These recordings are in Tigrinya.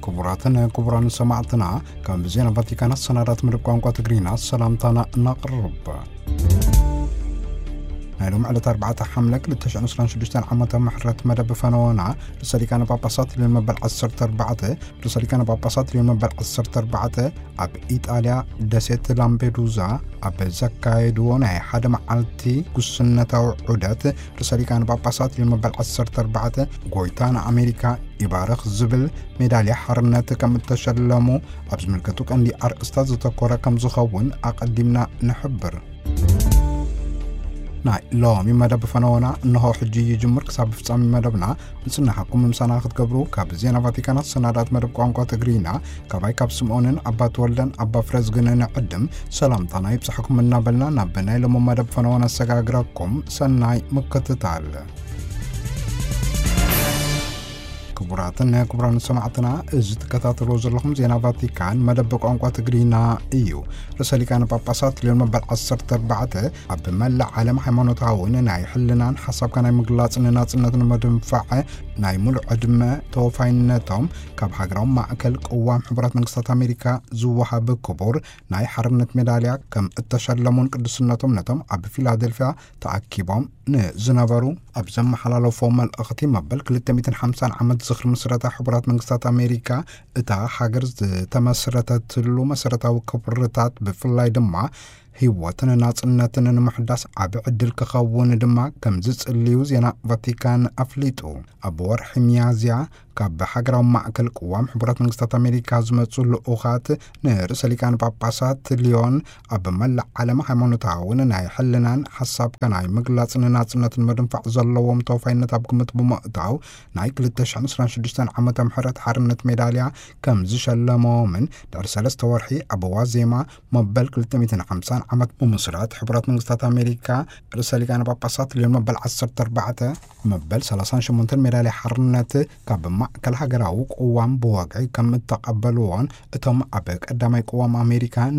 كبران سمعتنا كان بزينا فاتيكان السنارات من القوانقوة تقرينا سلامتنا نقرب نايلوم على 4 حملك للتشأن سران شدشتان عامة محرة مدى فنوانا رسالي كان باباسات للمبال عصرت 4 رسالي كان باباسات للمبال عصرت 4 اب إيطاليا دسيت لامبيدوزا اب زكايدو ناي حد معالتي كسنة وعودات رسالي كان باباسات للمبال عصرت 4 غويتانا أمريكا يبارخ زبل ميدالية حرنات كم تشلمو أبز ملكتوك أن دي أستاذ تقورا كم زخون أقدمنا نحبر ناي لو مما دب فنونا انه حجي يجمر كساب فصامي مدبنا نسنا حكم مسانا خدقبرو كاب زينا فاتيكانات سنادات مدب قوانقوة تقرينا كاباي كاب سمعونن أبات ولدن أبا فرزقنن نعدم سلامتنا يبسحكم من نابلنا نابناي لما مدب فنونا سقاقراكم سناي مكتتال كبران سمعتنا إزت كتاتلو زلهم زينا فاتيكان مدبق عنقوة تقرينا إيو رسالي كان باباسات اليوم بالعصر 4 عب ملع عالم حيمانو تعاون ناي حلنا حسب كان مقلاص نناس نتن مدنفع ناي ملع عدمة توفاينتهم كاب حقرهم مع أكل قوام حبرات منقصة أمريكا زوحة بكبور ناي حرنت ميداليا كم التشلمون قدسنتهم نتم عب فيلادلفيا تعكيبهم نزنبرو أبزم حلالو فوم الأختي مبل كل 250 عمد زخر مسرتا حبرات منقصة أمريكا إتا حاجرز تمسرتت له مسرتا وكبرتات بفلاي دمع هيواتنا ناصنتنا محدث عب عدل كخون دما كم زص الليو زينا فاتيكان أفليتو أبور حميازيا كاب حقرهم معكل قوام حبرات منقصة أمريكا زمتصو لأوخات نرسالي كان باباسات ليون أب ملع علم حيمانو تعاون ناي حلنان حساب كناي مقلاص ناصنة المدنفع زلوهم توفاين تابكمت بمقطعو ناي كل التشعن سران شدشتان عامة محرت حرنت ميداليا كم زشلمو من درسالة تورحي أبو وازيما مبال كل 250 عمد بمصرات حبرات منقصة أمريكا رسالي كان باباسات اليوم مبال 4 مبال 30 شمونتن ميداليا حرنت كاب كل حجراو قوام بواقعي كم تقبلوان اتم أبك قدامي قوام أمريكا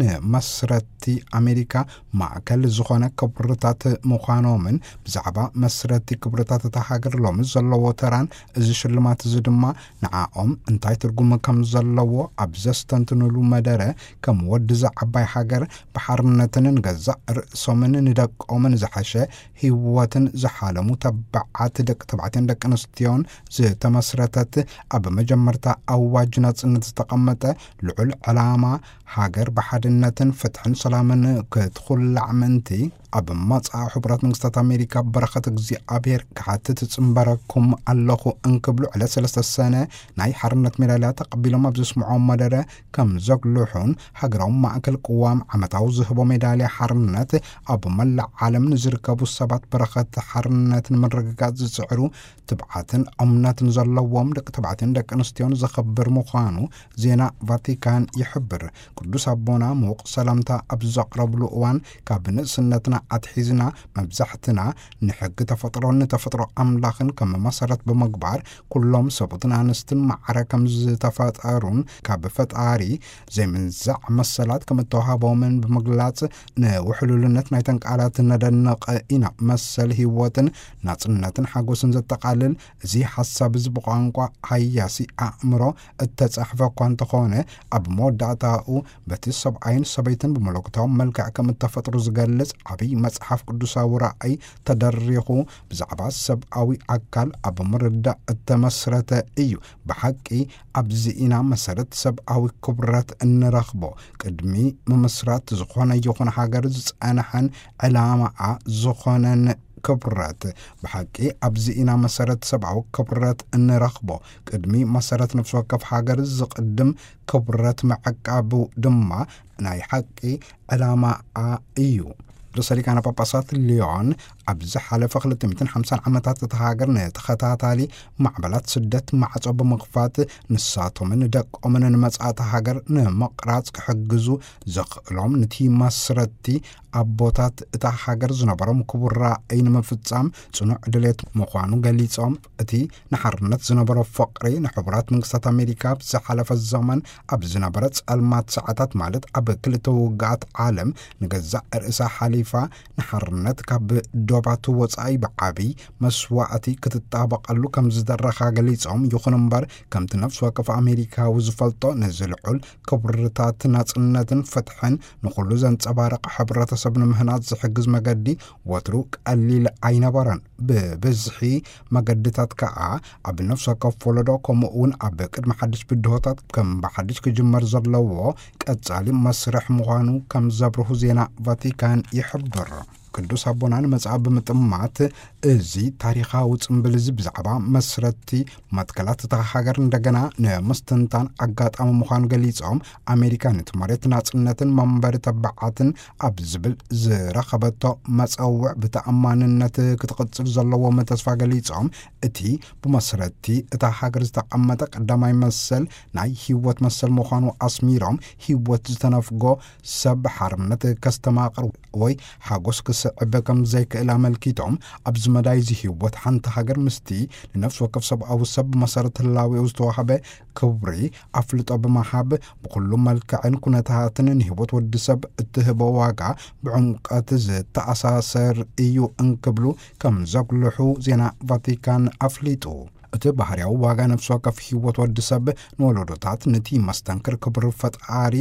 مسرتي أمريكا مع كل زخانة كبرتات مخانو من بزعبا مسرتي كبرتات تحاجر لهم زلو تران إذا شلمات زدما نعاهم انتاي ترقم كم زلو أبزستنتنولو مدارة كم ود زعباي حاجر بحرنتن نجزع رأسومن ندق أومن زحشة هيواتن زحالة متبعات دك تبعتين دك نستيون زي تمسرتت أب مجمرتا أواج ناصنة تقمت لعل علامة حاجر بحدنة فتح سلامن كتخل عمنتي أب مصع حبرات منقصة أمريكا برختك زي أبير كحتى تتسمبركم اللخو انقبلوا على 3 سنة ناي حرنت ميلالا تقبلوا مبزس معهم مدارة كم زوج لوحون حقرهم مع كل قوام عمتاو زهبوا ميدالية حرنت أب ملع عالم نزركبوا السبات برخت حرنت من رقاقات زسعرو تبعاتن أمنات زلوهم دك تبعاتن دك انستيون زخبر مخانو زينا فاتيكان يحبر قدوس أبونا موق سلامتا أبزاق ربلوان كابن سنتنا أتحيزنا مبزحتنا نحق تفطروا أملاخن كما مسارت بمقبار كلهم سبطنا نستن معركم تفطرون كابفتاري زي من زع مسلات كما توهابو من بمقلات وحلولنت نايتنك آلات ندنق إنا مسل هيواتن ناتناتن حقوسن زتقالل زي حساب زبقانقوا حياسي أمرو التسحفة كوانتخونه أب مودعتاو بتي سبعين سبيتن بملوكتهم ملكع كم تفطر زقلس عبي مصحف قدسا ورأي تدريخو بزعبا سبعوي أكال أب مرد التمسرة إيو بحقي أبزئنا مسرت سبعوي كبرات النرخبو قدمي ممسرات زخونا يخون حاجرز أنحن علامة زخونا كبرات بحقي أبزئنا مسارات 7 كبرات النرخبو قدمي مسارات نفس وقف حاجرز قدم كبرات معقابو دما ناي حقي علامة إيو رسالي كان باباسات الليون أبزح على فخلة 250 عمتات تتهاجر نتخطاتالي مع بلاد سدت مع صوب مغفات نساتو من دق ومن نمسعات تهاجر نمقرات كحجزو زقلهم نتي مسرتي أبوتات تهاجر زنبرم كبرى أين مفتسام صنع دليت مخوانو قليتهم أتي نحرنت زنبرو فقري نحبرات منقصة أمريكا بزح على الزمن أبزنبرت المات ساعتات مالت أب كل توقعات عالم نجزع رئيسة حليفة نحرنت كاب دو ዞባት ወጻኢ ብዓቢ መስዋዕቲ ክትጣበቀሉ ከም ዝደረኻ ገሊጾም ይኹን እምበር ከምቲ ነፍሲ ወከፍ ኣሜሪካዊ ዝፈልጦ ንዝልዑል ክብርታት ናጽነትን ፍትሕን ንኹሉ ዘንጸባረቕ ሕብረተሰብ ንምህናት ዝሕግዝ መገዲ ወትሩ ቀሊል ኣይነበረን ብብዝሒ መገድታት ከዓ ኣብ ነፍሲ ወከፍ ወለዶ ከምኡ እውን ኣብ ቅድሚ ሓድሽ ብድሆታት ከም ብሓድሽ ክጅመር ዘለዎ ቀጻሊ መስርሕ ምዃኑ ከም ዘብርሁ ዜና ቫቲካን ይሕብር ቅዱስ አቦናን መጽሐፍ በመጥማት እዚ ታሪኻዊ ጽምብል እዚ ብዛዕባ መስረቲ መትከላት ተሃገር እንደገና ነምስተንታን አጋጣሚ ምዃን ገሊጾም አሜሪካንት መሬት ናጽነትን መንበር ተባዓትን ኣብ ዝብል ዝረኸበቶ መጸውዕ ብተኣማንነት ክትቅጽል ዘለዎ ተስፋ ገሊጾም እቲ ብመስረቲ እታ ሃገር ዝተቀመጠ ቀዳማይ መሰል ናይ ህይወት መሰል ምዃኑ አስሚሮም ህይወት ዝተነፍጎ ሰብ ሓርምነት ከስተማቅር ወይ ሓጎስ ክስዕብ ከም ዘይክእል አመልኪቶም ኣብዚ መዳይ እዚ ህይወት ሓንቲ ሃገር ምስቲ ንነፍስ ወከፍ ሰብኣዊ ሰብ መሰረት ህላዊው ዝተዋሃበ ክብሪ ኣፍልጦ ብምሃብ ብኩሉ መልክዕን ኩነታትን ንህይወት ወዲ ሰብ እትህቦ ዋጋ ብዕምቀት ዝተኣሳሰር እዩ እንክብሉ ከም ዘጉልሑ ዜና ቫቲካን ኣፍሊጡ እቲ ባህርያዊ ዋጋ ነፍሲ ወከፍ ህይወት ወዲ ሰብ ንወለዶታት ነቲ መስተንክር ክብሪ ፈጣሪ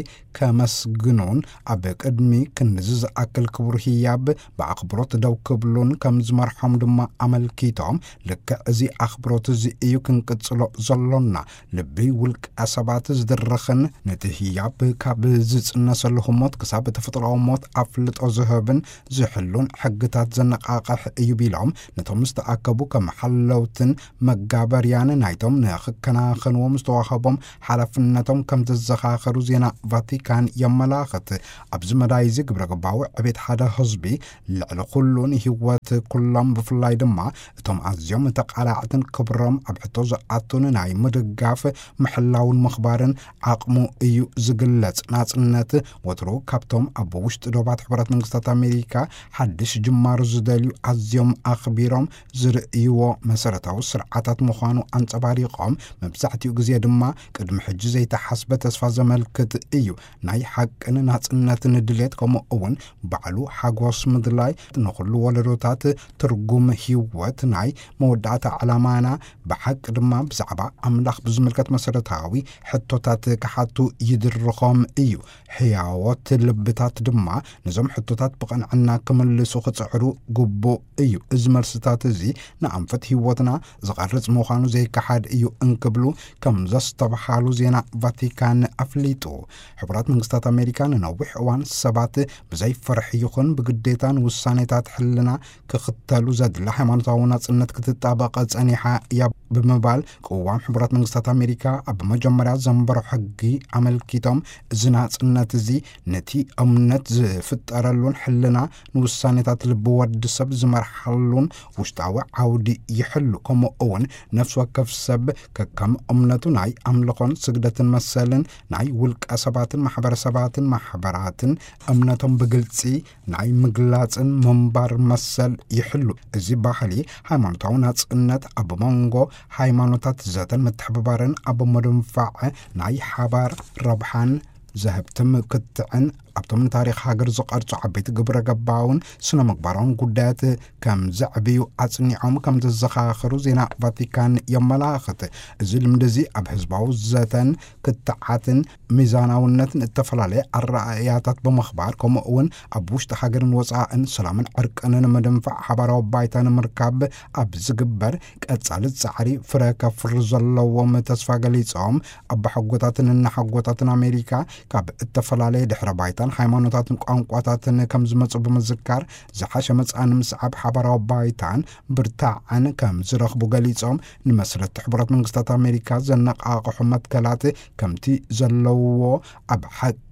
ከመስግኑን ኣብ ቅድሚ ክንዚ ዝኣክል ክብሪ ህያብ ብኣኽብሮት ደው ክብሉን ከም ዝመርሖም ድማ ኣመልኪቶም ልክዕ እዚ ኣኽብሮት እዚ እዩ ክንቅጽሎ ዘሎና ልቢ ውልቀ ሰባት ዝድርኽን ነቲ ህያብ ካብ ዝጽነሰሉ ሞት ክሳብ ተፈጥሮኣዊ ሞት ኣፍልጦ ዝህብን ዝሕሉን ሕግታት ዘነቃቕሕ እዩ ቢሎም ነቶም ዝተኣከቡ ከም ሓለውትን መጋበርያን ናይቶም ንኽከናኸንዎም ዝተዋህቦም ሓላፍነቶም ከም ዘዘኻኸሩ ዜና ቫቲካን የመላኽት ኣብዚ መዳይ እዚ ግብረ ገባዊ ዕቤት ሓደ ህዝቢ ልዕሊ ኩሉን ህይወት ኩሎም ብፍላይ ድማ እቶም ኣዝዮም ተቃላዕትን ክብሮም ኣብ ሕቶ ዝኣቱን ናይ ምድጋፍ ምሕላውን ምኽባርን ዓቕሙ እዩ ዝግለጽ ናጽነት ወትሩ ካብቶም ኣብ ውሽጢ ዶባት ሕብረት መንግስታት አሜሪካ ሓድሽ ጅማሩ ዝደልዩ ኣዝዮም ኣኽቢሮም ዝርእይዎ መሰረታዊ ስርዓታት ምዃኑ አንጸባሪቆም መብዛሕትኡ ግዜ ድማ ቅድሚ ሕጂ ዘይተሓስበ ተስፋ ዘመልክት እዩ ናይ ሓቅን ናጽነትን ድሌት ከምኡ እውን ባዕሉ ሓጎስ ምድላይ ንኹሉ ወለዶታት ትርጉም ህይወት ናይ መወዳእታ ዓላማና ብሓቅ ድማ ብዛዕባ ኣምላኽ ብዝምልከት መሰረታዊ ሕቶታት ክሓቱ ይድርኾም እዩ ሕያወት ልብታት ድማ ነዞም ሕቶታት ብቐንዕና ክምልሱ ክጽዕሩ ግቡእ እዩ እዚ መልስታት እዚ ንኣንፈት ህይወትና ዝቐርጽ ምዃኑ ዘይከሓድ እዩ እንክብሉ ከም ዘስተብሓሉ ዜና ቫቲካን ኣፍሊጡ ሕብራት መንግስታት አሜሪካ ንነዊሕ እዋን ሰባት ብዘይ ፍርሒ ይኹን ብግዴታን ውሳኔታት ሕልና ክኽተሉ ዘድላ ሃይማኖታዊ ናጽነት ክትጣበቕ ጸኒሓ እያ ብምባል ቅዋም ሕብራት መንግስታት አሜሪካ ኣብ መጀመርያ ዘንበሮ ሕጊ ኣመልኪቶም እዚ ናጽነት እዚ ነቲ እምነት ዝፍጠረሉን ሕልና ንውሳኔታት ልቢ ወዲ ሰብ ዝመርሓሉን ውሽጣዊ ዓውዲ ይሕሉ ከምኡ እውን ነፍሲ ወከፍ ሰብ ከከም እምነቱ ናይ ኣምልኾን ስግደትን መሰልን ናይ ውልቀ ሰባትን ማሕበረሰባትን ማሕበራትን እምነቶም ብግልጺ ናይ ምግላጽን መንባር መሰል ይሕሉ እዚ ባህሊ ሃይማኖታዊ ናጽነት ኣብ መንጎ ሃይማኖታት ዘተን ምትሕብባርን ኣብ መድንፋዕ ናይ ሓባር ረብሓን ዘህብትም ክትዕን ኣብቶም ታሪኽ ሃገር ዝቐርጹ ዓበይቲ ግብረ ገባውን ስነ ምግባራውን ጉዳያት ከም ዘዕብዩ ኣጽኒዖም ከም ዘዘኻኽሩ ዜና ቫቲካን የመላኽት እዚ ልምዲ እዚ ኣብ ህዝባዊ ዘተን ክትዓትን ሚዛናውነትን እተፈላለየ ኣረኣእያታት ብምኽባር ከምኡ እውን ኣብ ውሽጢ ሃገርን ወጻእን ሰላምን ዕርቅንን መድንፋዕ ሓባራዊ ባይታ ንምርካብ ኣብ ዝግበር ቀጻሊ ጻዕሪ ፍረ ከፍሪ ዘለዎም ተስፋ ገሊጾም ኣብ ሓጎታትን እናሓጎታትን አሜሪካ ካብ እተፈላለየ ድሕረ ባይታን ሃይማኖታትን ቋንቋታትን ከም ዝመጹ ብምዝካር ዝሓሸ መጻን ምስዓብ ሓባራዊ ባይታን ብርታዕን ከም ዝረኽቡ ገሊጾም ንመስረት ሕብራት መንግስታት አሜሪካ ዘነቃቕሑ መትከላት ከምቲ ዘለውዎ ኣብ ሓቂ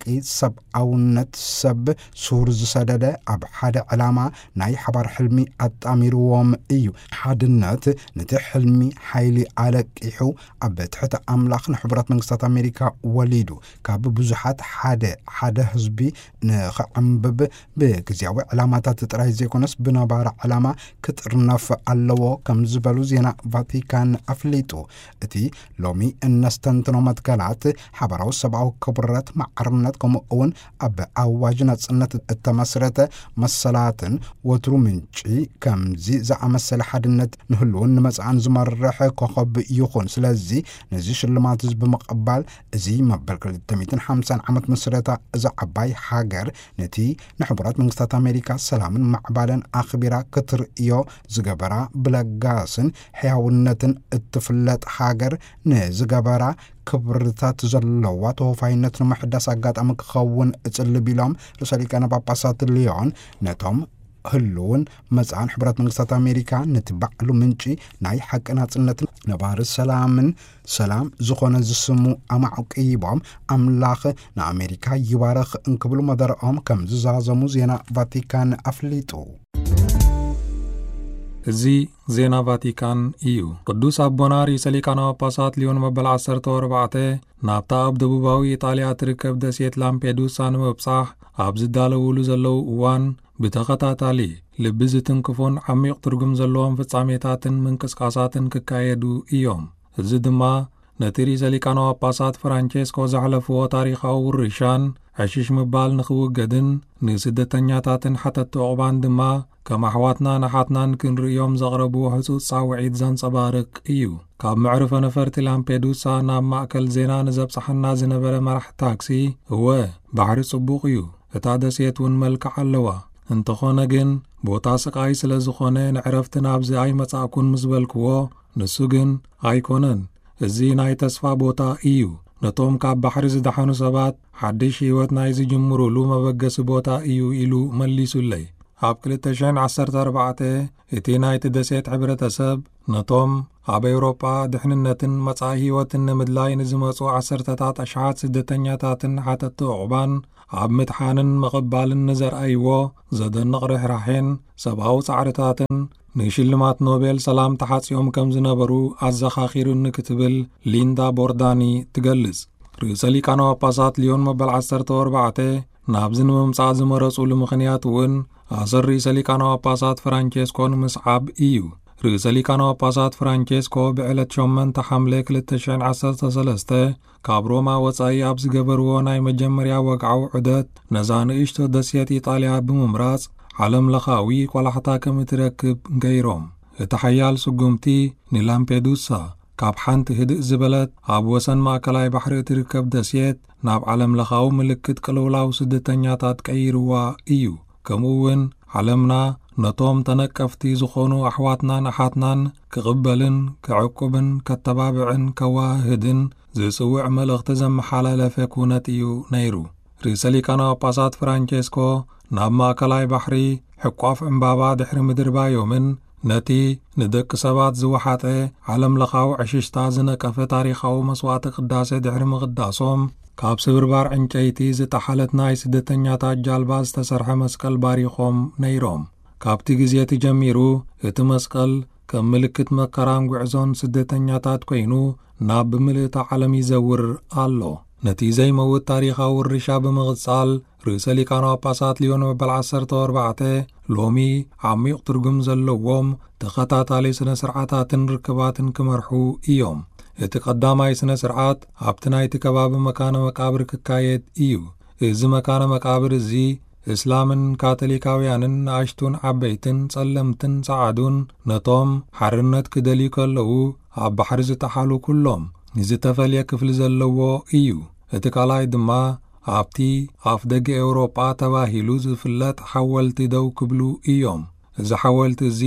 ሰብኣውነት ሰብ ሱር ዝሰደደ ኣብ ሓደ ዕላማ ናይ ሓባር ሕልሚ ኣጣሚርዎም እዩ ሓድነት ነቲ ሕልሚ ሓይሊ ኣለቂሑ ኣብ ትሕቲ ኣምላኽ ንሕብራት መንግስታት አሜሪካ ወሊዱ ካብ ብዙሓት ሓደ ህዝቢ ንኸዓምብብ ብግዚያዊ ዕላማታት ጥራይ ዘይኮነስ ብነባራ ዕላማ ክትርነፍ ኣለዎ ከም ዝበሉ ዜና ቫቲካን ኣፍሊጡ እቲ ሎሚ እነስተንትኖ መትከላት ሓበራዊ ሰብኣዊ ክብረት ማዕርነት ከምኡ እውን ኣብ ኣዋጅ ነጽነት እተመስረተ መሰላትን ወትሩ ምንጪ ከምዚ ዝኣመሰለ ሓድነት ንህልውን ንመጽኣን ዝመርሕ ኮኸብ ይኹን ስለዚ ነዚ ሽልማት ብምቕባል እዚ መበል 250 ዓመት ምስረታ እዛ ዓባይ ሃገር ነቲ ንሕቡራት መንግስታት አሜሪካ ሰላምን ማዕባለን ኣኽቢራ ክትርእዮ ዝገበራ ብለጋስን ሕያውነትን እትፍለጥ ሃገር ንዝገበራ ክብርታት ዘለዋ ተወፋይነት ንምሕዳስ አጋጣሚ ክኸውን እጽልብ ኢሎም ርእሰ ሊቃነ ጳጳሳት ሊዮን ነቶም ህልውን መጽአን ሕብረት መንግስታት አሜሪካ ንትባዕሉ ምንጪ ናይ ሓቂ ናጽነትን ነባር ሰላምን ሰላም ዝኾነ ዝስሙ ኣማዕቂቦም ኣምላኽ ንኣሜሪካ ይባረኽ እንክብሉ መደረኦም ከም ዝዛዘሙ ዜና ቫቲካን ኣፍሊጡ እዚ ዜና ቫቲካን እዩ። ቅዱስ አቦና ርእሰ ሊቃነ ጳጳሳት ሊዮን መበል 14 ናብታ ኣብ ደቡባዊ ኢጣልያ ትርከብ ደሴት ላምፔዱሳ ንምብጻሕ ኣብ ዝዳለውሉ ዘለው እዋን ብተኸታታሊ ልቢ ዝትንክፉን ዓሚቕ ትርጉም ዘለዎም ፍጻሜታትን ምንቅስቃሳትን ክካየዱ እዮም። እዚ ድማ ነቲ ርእሰ ሊቃነ ጳጳሳት ፍራንቼስኮ ዘሕለፍዎ ታሪኻዊ ውርሻን ዕሽሽ ምባል ንኽውገድን ንስደተኛታትን ሓተት ዕቑባን ድማ ከም ኣሕዋትና ናሓትናን ክንርእዮም ዘቕረቡ ሕጹጽ ጻውዒት ዘንጸባርቕ እዩ። ካብ ምዕርፈ ነፈርቲ ላምፔዱሳ ናብ ማእከል ዜና ንዘብጽሐና ዝነበረ መራሕ ታክሲ እወ ባሕሪ ጽቡቕ እዩ፣ እታ ደሴት እውን መልክዕ ኣለዋ፣ እንተኾነ ግን ቦታ ስቃይ ስለ ዝኾነ ንዕረፍቲ ናብዚ ኣይመጻእኩን ምስ በልክዎ ንሱ ግን ኣይኮነን፣ እዚ ናይ ተስፋ ቦታ እዩ፣ ነቶም ካብ ባሕሪ ዝደሓኑ ሰባት ሓድሽ ህይወት ናይ ዝጅምሩሉ መበገሲ ቦታ እዩ ኢሉ መሊሱለይ። ኣብ 2014 እቲ ናይቲ ደሴት ሕብረተሰብ ነቶም ኣብ ኤውሮጳ ድሕንነትን መጻኢ ህይወትን ንምድላይ ንዝመጹ 10ታት ኣሽሓት ስደተኛታትን ሓተት ዕቑባን ኣብ ምትሓንን መቕባልን ንዘርአይዎ ዘደንቕ ርሕራሕን ሰብኣዊ ጻዕርታትን ንሽልማት ኖቤል ሰላም ተሓጺኦም ከም ዝነበሩ ኣዘኻኺሩኒ ክትብል ሊንዳ ቦርዳኒ ትገልጽ። ርእሰ ሊቃነ ጳጳሳት ሊዮን መበል 14 ናብዚ ንምምጻእ ዝመረጹሉ ምኽንያት እውን ኣሰር ርእሰ ሊቃነ ጳጳሳት ፍራንቼስኮ ንምስዓብ እዩ። ርእሰ ሊቃነ ጳጳሳት ፍራንቼስኮ ብዕለት 8 ሐምሌ 2013 ካብ ሮማ ወጻኢ ኣብ ዝገበርዎ ናይ መጀመርያ ወግዓዊ ዑደት ነዛ ንእሽቶ ደሴት ኢጣልያ ብምምራጽ ዓለም ለኻዊ ቆላሕታ ከም እትረክብ ገይሮም። እቲ ሓያል ስጉምቲ ንላምፔዱሳ ካብ ሓንቲ ህድእ ዝበለት ኣብ ወሰን ማእከላይ ባሕሪ እትርከብ ደሴት ናብ ዓለም ለኻዊ ምልክት ቅልውላው ስደተኛታት ቀይርዋ እዩ። ከምኡውን ዓለምና ነቶም ተነቀፍቲ ዝኾኑ ኣሕዋትናን ኣሓትናን ክቕበልን ክዕቁብን ከተባብዕን ከዋህድን ዝጽውዕ መልእኽቲ ዘመሓላለፈ ኩነት እዩ ነይሩ። ርእሰ ሊቃነ ጳጳሳት ፍራንቼስኮ ናብ ማእከላይ ባሕሪ ሕቋፍ ዕምባባ ድሕሪ ምድርባዮምን ነቲ ንደቂ ሰባት ዝወሓጠ ዓለም ለኻዊ ዕሽሽታ ዝነቀፈ ታሪኻዊ መስዋዕቲ ቅዳሴ ድሕሪ ምቕዳሶም ካብ ስብርባር ዕንጨይቲ ዝተሓለት ናይ ስደተኛታት ጃልባ ዝተሰርሐ መስቀል ባሪኾም ነይሮም። ካብቲ ግዜ ጀሚሩ እቲ መስቀል ከም ምልክት መከራን ጉዕዞን ስደተኛታት ኮይኑ ናብ ብምልእታ ዓለም ይዘውር ኣሎ። ነቲ ዘይመውት ታሪኻዊ ውርሻ ብምቕጻል ርእሰ ሊቃነ ጳጳሳት ሊዮን መበል 14 ሎሚ ዓሚቕ ትርጉም ዘለዎም ተኸታታሊ ስነ ስርዓታትን ርክባትን ክመርሑ እዮም። እቲ ቀዳማይ ስነ ስርዓት ኣብቲ ናይቲ ከባቢ መካነ መቃብር ክካየድ እዩ። እዚ መካነ መቃብር እዚ እስላምን ካቶሊካውያንን ንኣሽቱን ዓበይትን ጸለምትን ጻዓዱን ነቶም ሓርነት ክደልዩ ከለዉ ኣብ ባሕሪ ዝተሓሉ ኩሎም ንዝተፈልየ ክፍሊ ዘለዎ እዩ። እቲ ካልኣይ ድማ ኣብቲ ኣፍ ደገ ኤውሮጳ ተባሂሉ ዝፍለጥ ሓወልቲ ደው ክብሉ እዮም። እዚ ሓወልቲ እዚ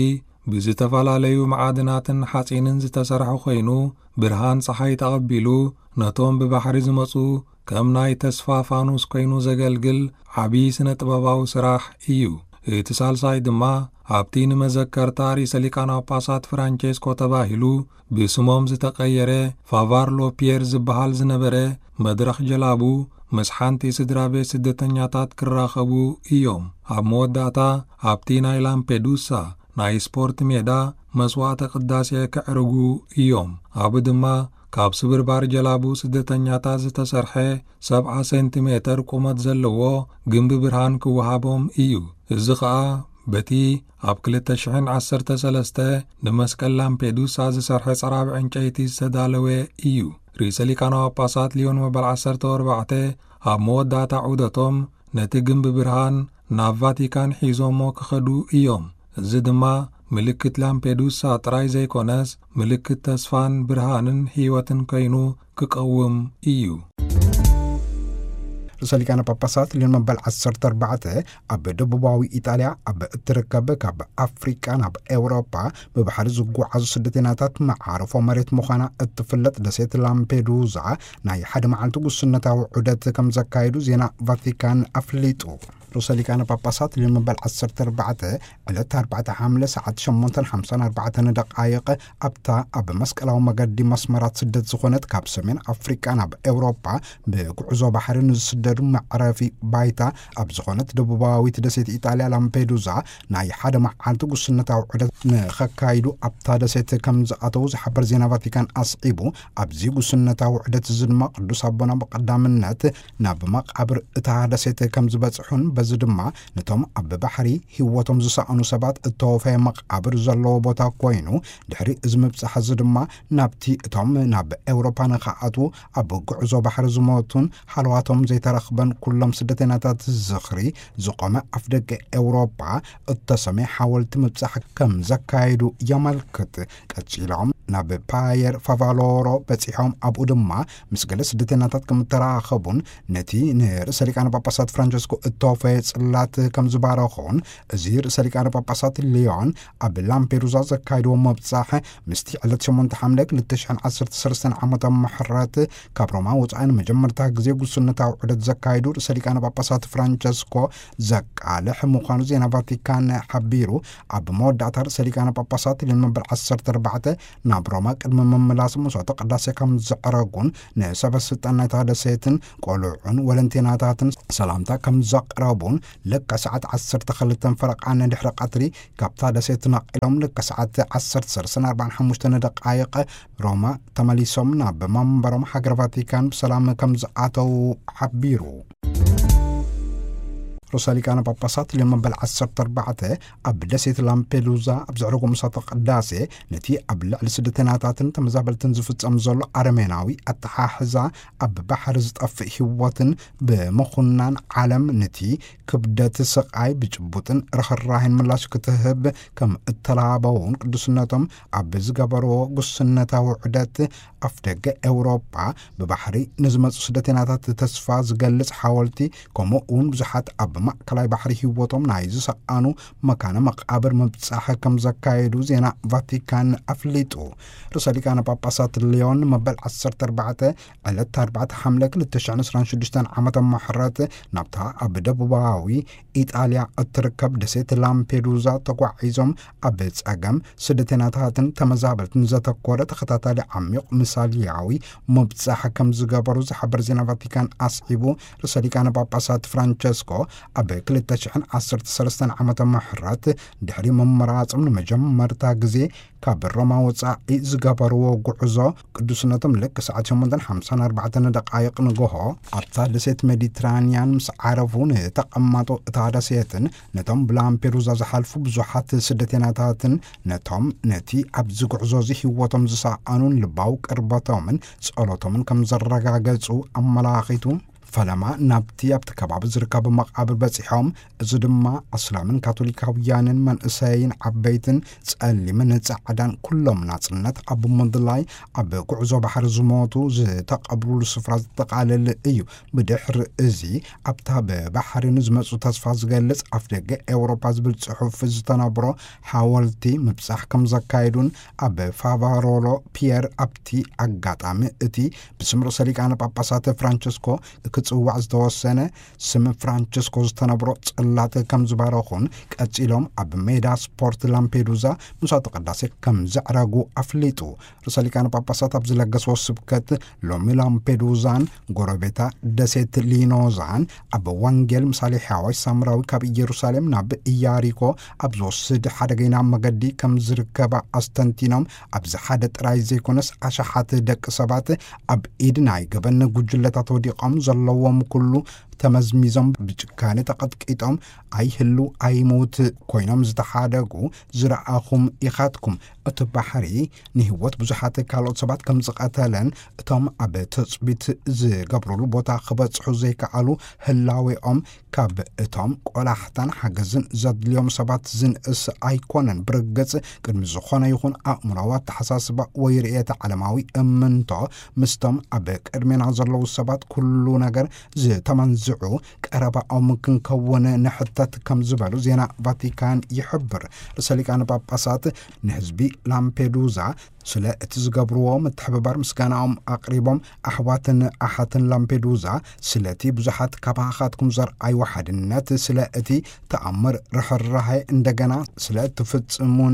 ብዝተፈላለዩ መዓድናትን ሓጺንን ዝተሰርሐ ኮይኑ ብርሃን ፀሓይ ተቐቢሉ ነቶም ብባሕሪ ዝመጹ ከም ናይ ተስፋ ፋኑስ ኮይኑ ዘገልግል ዓብዪ ስነ ጥበባዊ ስራሕ እዩ። እቲ ሳልሳይ ድማ ኣብቲ ንመዘከርታ ርእሰ ሊቃነ ጳጳሳት ፍራንቼስኮ ተባሂሉ ብስሞም ዝተቐየረ ፋቫር ሎፒየር ዝበሃል ዝነበረ መድረኽ ጀላቡ ምስ ሓንቲ ስድራ ቤት ስደተኛታት ክራኸቡ እዮም። ኣብ መወዳእታ ኣብቲ ናይ ላምፔዱሳ ናይ ስፖርት ሜዳ መስዋዕተ ቅዳሴ ክዕርጉ እዮም። ኣብ ድማ ካብ ስብርባር ጀላቡ ስደተኛታት ዝተሰርሐ 70 ሴንቲሜትር ቁመት ዘለዎ ግምቢ ብርሃን ክወሃቦም እዩ። እዚ ኸኣ በቲ ኣብ 2013 ንመስቀል ላምፔዱሳ ዝሰርሐ ጸራብ ዕንጨይቲ ዝተዳለወ እዩ። ርእሰ ሊቃነ ጳጳሳት ሊዮን መበል 14 ኣብ መወዳእታ ዑደቶም ነቲ ግምቢ ብርሃን ናብ ቫቲካን ሒዞሞ ክኸዱ እዮም። እዚ ድማ ምልክት ላምፔዱሳ ጥራይ ዘይኮነስ ምልክት ተስፋን ብርሃንን ሕይወትን ኮይኑ ክቀውም እዩ። ርእሰ ሊቃነ ጳጳሳት ሊዮን መበል 14 ኣብ ደቡባዊ ኢጣልያ ኣብ እትርከብ ካብ ኣፍሪቃ ናብ ኤውሮጳ ብባሕሪ ዝጓዓዙ ስደተኛታት መዓርፎ መሬት ምዃና እትፍለጥ ደሴት ላምፔዱዛ ናይ ሓደ መዓልቲ ጉስነታዊ ዑደት ከም ዘካይዱ ዜና ቫቲካን ኣፍሊጡ። ርእሰ ሊቃነ ጳጳሳት ሊዮን መበል 14 ዕለት 4 ሓምለ ሰዓት 8:54 ኣብታ ኣብ መስቀላዊ መገዲ መስመራት ስደት ዝኾነት ካብ ሰሜን ኣፍሪቃ ናብ ኤውሮጳ ብጉዕዞ ባሕሪ ንዝስደዱ መዕረፊ ባይታ ኣብ ዝኾነት ደቡባዊት ደሴት ኢጣልያ ላምፔዱዛ ናይ ሓደ መዓልቲ ጉስነታዊ ዑደት ንኸካይዱ ኣብታ ደሴት ከም ዝኣተው ዝሓበር ዜና ቫቲካን ኣስዒቡ። ኣብዚ ጉስነታዊ ዑደት እዚ ድማ ቅዱስ ኣቦና ብቐዳምነት ናብ መቃብር እታ ደሴት ከም ዝበጽሑን በዚ ድማ ነቶም ኣብ ባሕሪ ህይወቶም ዝሰኣኑ ሰባት እተወፈየ መቃብር ዘለዎ ቦታ ኮይኑ ድሕሪ እዚ ምብጻሕ እዚ ድማ ናብቲ እቶም ናብ ኤውሮፓ ንኸኣትዉ ኣብ ጉዕዞ ባሕሪ ዝሞቱን ሓልዋቶም ዘይተረኽበን ኩሎም ስደተኛታት ዝኽሪ ዝቆመ ኣፍ ደገ ኤውሮፓ እተሰመየ ሓወልቲ ምብጻሕ ከም ዘካይዱ የመልክት። ቀፂሎም ናብ ፓየር ፋቫሎሮ በፂሖም ኣብኡ ድማ ምስ ገለ ስደተኛታት ከም ተራኸቡን ነቲ ንርእሰ ሊቃነ ጳጳሳት ፍራንቸስኮ እተወፈየ ጽላት ከም ዝባረኹን እዚ ርእሰ ሊቃነ ጳጳሳት ሊዮን ኣብ ላምፔዱዛ ዘካይድዎ መብጻሕ ምስቲ ዕለት 8 ሓምለ 2013 ዓመተ ምሕረት ካብ ሮማ ወፃኢን መጀመርታ ግዜ ጉስነታዊ ዑደት ዘካይዱ ርእሰ ሊቃነ ጳጳሳት ፍራንቸስኮ ዘቃልሕ ምዃኑ ዜና ቫቲካን ሓቢሩ። ኣብ መወዳእታ ርእሰ ሊቃነ ጳጳሳት ሊዮን መበል 14 ናብ ሮማ ቅድሚ ምምላስ መስዋዕተ ቅዳሴ ከም ዘዕረጉን ንሰበስልጣን ናይታ ደሴትን ቆልዑን ወለንቲናታትን ሰላምታ ከም ዘቕረቡን ልክ ሰዓት 12 ፈረቓን ድሕሪ ቀትሪ ካብታ ደሴት ነቂሎም ልክ ሰዓት 10:45 ሮማ ተመሊሶም ናብ መንበሮም ሃገር ቫቲካን ብሰላም ከም ዝኣተው ሓቢሩ። ርእሰ ሊቃነ ጳጳሳት ሊዮን መበል 14 ኣብ ደሴት ላምፔዱዛ ኣብ ዘዕረጉ መስዋዕተ ቅዳሴ ነቲ ኣብ ልዕሊ ስደተኛታትን ተመዛበልትን ዝፍጸም ዘሎ ኣረሜናዊ ኣተሓሕዛ ኣብ ባሕሪ ዝጠፍእ ህይወትን ብምኹናን ዓለም ነቲ ክብደት ስቃይ ብጭቡጥን ርኽራህን ምላሽ ክትህብ ከም እተላበውን ቅዱስነቶም ኣብ ዝገበርዎ ጉስነታዊ ዑደት ኣፍ ደገ ኤውሮጳ ብባሕሪ ንዝመፁ ስደተኛታት ተስፋ ዝገልጽ ሓወልቲ ከምኡ እውን ብዙሓት ኣብ ማእከላይ ባሕሪ ህይወቶም ናይ ዝሰኣኑ መካነ መቃብር ምብጻሕ ከም ዘካየዱ ዜና ቫቲካን ኣፍሊጡ። ርእሰ ሊቃነ ጳጳሳት ሊዮን መበል 14 ዕለት 4 ሓምለ 2026 ዓመተ ምሕረት ናብታ ኣብ ደቡባዊ ኢጣልያ እትርከብ ደሴት ላምፔዱዛ ተጓዒዞም ኣብ ጸገም ስደተኛታትን ተመዛበልትን ዘተኮረ ተኸታታሊ ዓሚቕ ምሳልያዊ ምብጻሕ ከም ዝገበሩ ዝሓበር ዜና ቫቲካን ኣስዒቡ። ርእሰ ሊቃነ ጳጳሳት ፍራንቸስኮ ኣብ 2013 ዓመተ ምሕረት ድሕሪ መመራጾም ንመጀመርታ ግዜ ካብ ሮማ ወጻኢ ዝገበርዎ ጉዕዞ ቅዱስነቶም ልክ ሰዓት 8:54 ንጎሆ ኣብታ ደሴት ሜዲትራንያን ምስ ዓረፉ ንተቐማጦ እታ ደሴትን ነቶም ብላምፔዱዛ ዝሓልፉ ብዙሓት ስደተኛታትን ነቶም ነቲ ኣብዚ ጉዕዞ እዚ ህይወቶም ዝሰኣኑን ልባዊ ቅርበቶምን ጸሎቶምን ከም ዘረጋገጹ ኣመላኺቱ ፈለማ ናብቲ ኣብቲ ከባቢ ዝርከብ መቃብር በፂሖም እዚ ድማ እስላምን ካቶሊካውያንን መንእሰይን ዓበይትን ጸሊምን ጻዕዳን ኩሎም ናጽነት ኣብ ምድላይ ኣብ ጉዕዞ ባሕሪ ዝሞቱ ዝተቐብሩሉ ስፍራ ዘጠቃልል እዩ። ብድሕሪ እዚ ኣብታ ብባሕሪ ንዝመፁ ተስፋ ዝገልጽ ኣፍ ደገ ኤውሮፓ ዝብል ጽሑፍ ዝተነብሮ ሓወልቲ ምብጻሕ ከም ዘካይዱን ኣብ ፋቫሮሎ ፒየር ኣብቲ ኣጋጣሚ እቲ ብስም ርእሰ ሊቃነ ጳጳሳት ፍራንቸስኮ ክጽዋዕ ዝተወሰነ ስም ፍራንቸስኮ ዝተነብሮ ጽላት ከም ዝባረኹን ቀጺሎም ኣብ ሜዳ ስፖርት ላምፔዱዛ ምሳተ ቅዳሴ ከም ዘዕረጉ ኣፍሊጡ ርእሰ ሊቃነ ጳጳሳት ኣብ ዝለገስዎ ስብከት ሎሚ ላምፔዱዛን ጎረቤታ ደሴት ሊኖዛን ኣብ ዋንጌል ምሳሌ ሕያዋይ ሳምራዊ ካብ ኢየሩሳሌም ናብ ኢያሪኮ ኣብ ዝወስድ ሓደገኛ መገዲ ከም ዝርከባ ኣስተንቲኖም ኣብዚ ሓደ ጥራይ ዘይኮነስ ኣሽሓት ደቂ ሰባት ኣብ ኢድ ናይ ገበን ጉጅለታት ወዲቖም ዘለዎም ኩሉ ተመዝሚዞም ብጭካኔ ተቐጥቂጦም ኣይህሉ ኣይሞት ኮይኖም ዝተሓደጉ ዝረኣኹም ኢኻትኩም እቲ ባሕሪ ንህይወት ብዙሓት ካልኦት ሰባት ከም ዝቐተለን እቶም ኣብ ተፅቢት ዝገብሩሉ ቦታ ክበፅሑ ዘይከኣሉ ህላዌኦም ካብ እቶም ቆላሕታን ሓገዝን ዘድልዮም ሰባት ዝንእስ ኣይኮነን ብርግጽ ቅድሚ ዝኾነ ይኹን ኣእምሮዋ ተሓሳስባ ወይ ርእየተ ዓለማዊ እምንቶ ምስቶም ኣብ ቅድሜና ዘለዉ ሰባት ኩሉ ነገር ዝተመንዝዑ ቀረባኦም ክንከውን ንሕተት ከም ዝበሉ ዜና ቫቲካን ይሕብር ርእሰ ሊቃነ ጳጳሳት ንህዝቢ ላምፔዱዛ ስለ እቲ ዝገብርዎ ምትሕብባር ምስጋናኦም ኣቕሪቦም ኣሕዋትን ኣሓትን ላምፔዱዛ ስለ እቲ ብዙሓት ካባኻትኩም ዘርኣይዎ ሓድነት ስለ እቲ ተኣምር ርሕራሄ እንደገና ስለ እትፍጽሙን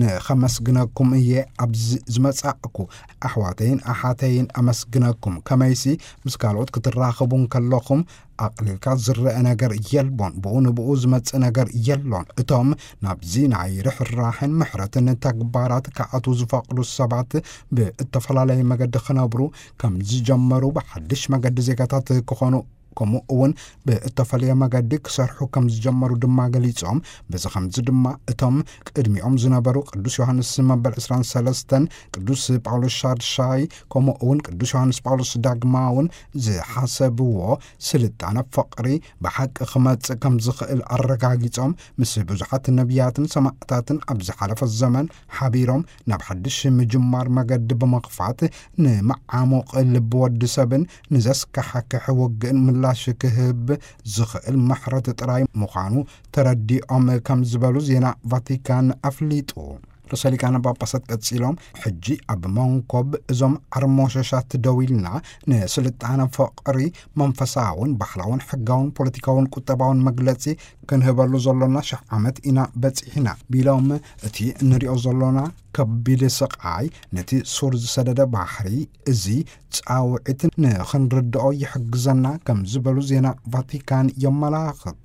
ንኸመስግነኩም እየ ኣብዚ ዝመጻእኩ ኣሕዋተይን ኣሓተይን ኣመስግነኩም ከመይሲ ምስ ካልኦት ክትራኸቡን ከለኹም ኣቕሊልካ ዝርአ ነገር የልቦን ብኡ ንብኡ ዝመጽእ ነገር የሎን እቶም ናብዚ ናይ ርሕራሕን ምሕረትን ተግባራት ከኣቱ ዝፈቕዱ ሰባት ብእተፈላለየ መገዲ ክነብሩ ከም ዝጀመሩ ብሓድሽ መገዲ ዜጋታት ክኾኑ ከምኡ እውን ብእተፈለየ መገዲ ክሰርሑ ከም ዝጀመሩ ድማ ገሊጾም በዚ ከምዚ ድማ እቶም ቅድሚኦም ዝነበሩ ቅዱስ ዮሐንስ መበል 23 ቅዱስ ጳውሎስ ሻድሻይ ከምኡ እውን ቅዱስ ዮሐንስ ጳውሎስ ዳግማውን ዝሓሰብዎ ስልጣነ ፍቕሪ ብሓቂ ክመጽእ ከም ዝኽእል ኣረጋጊጾም ምስ ብዙሓት ነቢያትን ሰማዕታትን ኣብ ዝሓለፈ ዘመን ሓቢሮም ናብ ሓድሽ ምጅማር መገዲ ብምኽፋት ንመዓሙቕ ልቢ ወዲ ሰብን ንዘስካሕክሕ ውግእን ምላሽ ክህብ ዝኽእል ምሕረት ጥራይ ምዃኑ ተረዲኦም ከም ዝበሉ ዜና ቫቲካን ኣፍሊጡ ርእሰ ሊቃነ ጳጳሳት ቀጺሎም ሕጂ ኣብ መንኮብ እዞም ዓርሞሸሻት ደው ኢልና ንስልጣነ ፍቕሪ መንፈሳውን ባህላውን ሕጋውን ፖለቲካውን ቁጠባውን መግለጺ ክንህበሉ ዘሎና 1000 ዓመት ኢና በፂሕና ቢሎም እቲ ንሪኦ ዘሎና ከቢድ ስቃይ ነቲ ሱር ዝሰደደ ባሕሪ እዚ ጻውዒት ንኽንርድኦ ይሕግዘና ከም ዝበሉ ዜና ቫቲካን የመላኽት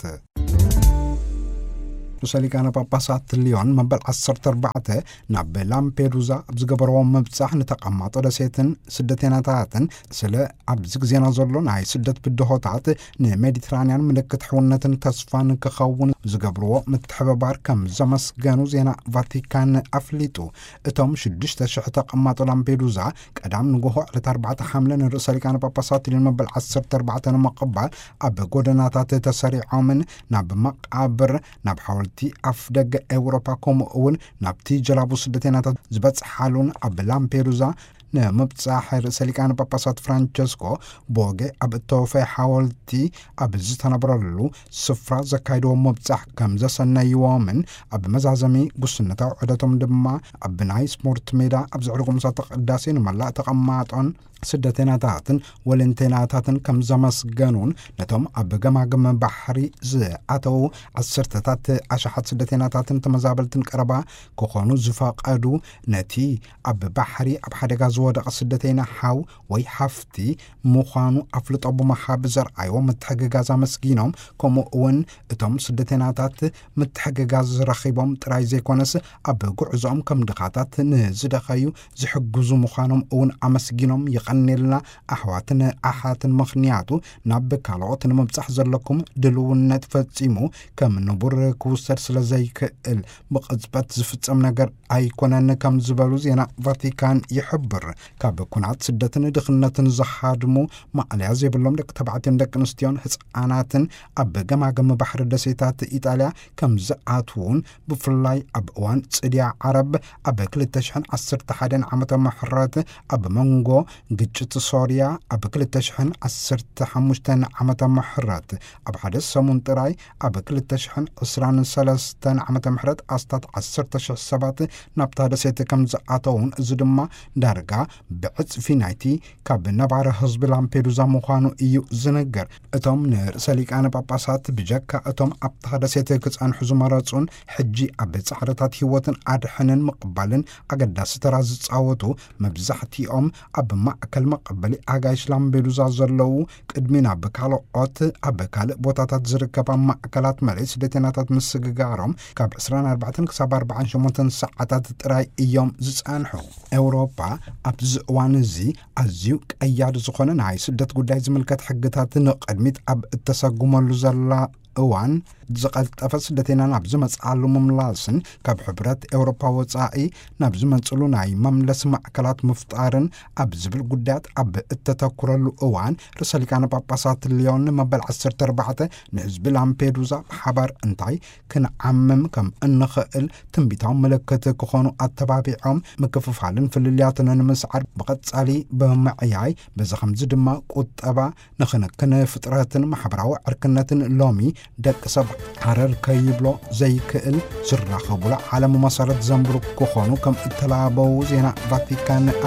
ርእሰ ሊቃነ ጳጳሳት ሊዮን መበል 14 ናብ ላምፔዱዛ ኣብ ዝገበርዎ ምብጻሕ ንተቐማጦ ደሴትን ስደተኛታትን ስለ ኣብዚ ግዜና ዘሎ ናይ ስደት ብድሆታት ንሜዲትራንያን ምልክት ሕውነትን ተስፋን ክኸውን ዝገብርዎ ምትሕብባር ከም ዘመስገኑ ዜና ቫቲካን ኣፍሊጡ እቶም 6,000 ተቐማጦ ላምፔዱዛ ቀዳም ንጎሆ ዕለት 4 ሓምለ ንርእሰ ሊቃነ ጳጳሳት ሊዮን መበል 14 ንምቕባል ኣብ ጎደናታት ተሰሪዖምን ናብ መቃብር ናብ ሓወልቲ ኣፍ ደገ ኤውሮፓ ከምኡ እውን ናብቲ ጀላቡ ስደተኛታት ዝበጽሓሉን ኣብ ላምፔዱዛ ንምብጻሕ ርእሰ ሊቃነ ጳጳሳት ፍራንቸስኮ ቦጌ ኣብ እተወፈየ ሓወልቲ ኣብ ዝተነብረሉ ስፍራ ዘካይድዎ ምብጻሕ ከም ዘሰነይዎምን ኣብ መዛዘሚ ጉስነታዊ ዑደቶም ድማ ኣብ ናይ ስፖርት ሜዳ ኣብ ዘዕርጉ ምሳተ ቅዳሴ ንመላእ ተቐማጦን ስደተኛታትን ወለንተናታትን ከም ዘመስገኑን ነቶም ኣብ ገማግም ባሕሪ ዝኣተው ዓሰርተታት ኣሽሓት ስደተኛታትን ተመዛበልትን ቀረባ ክኾኑ ዝፈቐዱ ነቲ ኣብ ባሕሪ ኣብ ሓደጋ ዝወደቐ ስደተኛ ሓው ወይ ሓፍቲ ምዃኑ ኣፍልጦ ብምሃብ ዘርኣይዎ ምትሕግጋዝ ኣመስጊኖም ከምኡ እውን እቶም ስደተኛታት ምትሕግጋዝ ዝረኺቦም ጥራይ ዘይኮነስ ኣብ ጉዕዞኦም ከም ድኻታት ንዝደኸዩ ዝሕግዙ ምዃኖም እውን ኣመስጊኖም ቀኒልና ኣሕዋትን ኣሓትን ምኽንያቱ ናብ ካልኦት ንምብጻሕ ዘለኩም ድልውነት ፈጺሙ ከም ንቡር ክውሰድ ስለ ዘይክእል ብቕጽበት ዝፍጸም ነገር ኣይኮነን ከም ዝበሉ ዜና ቫቲካን ይሕብር ካብ ኩናት ስደትን ድኽነትን ዝሓድሙ ማዕልያ ዘይብሎም ደቂ ተባዕትዮን ደቂ ኣንስትዮን ህፃናትን ኣብ ገማገም ባሕሪ ደሴታት ኢጣልያ ከም ዝኣትውን ብፍላይ ኣብ እዋን ጽድያ ዓረብ ኣብ 2011 ዓመተ ምሕረት ኣብ መንጎ ግጭት ሶርያ ኣብ 2015 ዓመተ ምህረት ኣብ ሓደ ሰሙን ጥራይ ኣብ 2023 ዓመተ ምህረት ኣስታት 10,000 ሰባት ናብታ ደሴት ከም ዝኣተውን እዚ ድማ ዳርጋ ብዕፅፊ ናይቲ ካብ ነባሪ ህዝቢ ላምፔዱዛ ምዃኑ እዩ ዝነገር። እቶም ንርእሰ ሊቃነ ጳጳሳት ብጀካ እቶም ኣብታ ደሴት ክጸንሑ ዝመረጹን ሕጂ ኣብ ጻዕርታት ህይወትን ኣድሕንን ምቕባልን ኣገዳሲ ተራ ዝጻወቱ መብዛሕቲኦም ኣብ ማእከል መቐበሊ ኣጋይሽ ላምፔዱዛ ዘለዉ ቅድሚ ናብ ካልኦት ኣብ ካልእ ቦታታት ዝርከባ ማእከላት መሬት ስደተኛታት ምስግጋሮም ካብ 24 ክሳብ 48 ሰዓታት ጥራይ እዮም ዝጸንሑ። ኤውሮፓ ኣብዚ እዋን እዚ ኣዝዩ ቀያዲ ዝኾነ ናይ ስደት ጉዳይ ዝምልከት ሕግታት ንቕድሚት ኣብ እተሰጉመሉ ዘላ እዋን ዝቐልጠፈ ስደተኛ ናብ ዝመጽኣሉ ምምላስን ካብ ሕብረት ኤውሮፓ ወጻኢ ናብ ዝመጽሉ ናይ መምለስ ማዕከላት ምፍጣርን ኣብ ዝብል ጉዳያት ኣብ እተተኩረሉ እዋን ርእሰ ሊቃነ ጳጳሳት ሊዮን መበል 14 ንህዝቢ ላምፔዱዛ ብሓባር እንታይ ክንዓምም ከም እንኽእል ትንቢታዊ ምልክት ክኾኑ ኣተባቢዖም ምክፍፋልን ፍልልያትን ንምስዓር ብቐጻሊ ብምዕያይ በዚ ከምዚ ድማ ቁጠባ ንኽንክን ፍጥረትን ማሕበራዊ ዕርክነትን ሎሚ ደቂ ሰብ ሓረር ከይብሎ ዘይክእል ዝራኸቡላ ዓለም መሰረት ዘንብሩ ክኾኑ ከም እተላበው ዜና ቫቲካን